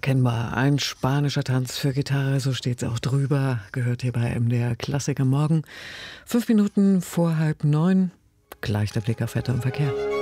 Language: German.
Unverkennbar, ein spanischer Tanz für Gitarre, so steht's auch drüber, gehört hier bei MDR Klassik am Morgen. 5 Minuten vor 8:30, gleich der Blick auf Wetter und Verkehr.